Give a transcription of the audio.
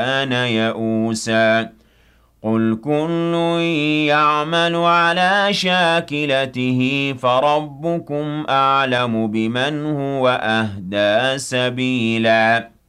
كان يئوسا قل كل يعمل على شاكلته فربكم أعلم بمن هو أهدى سبيلا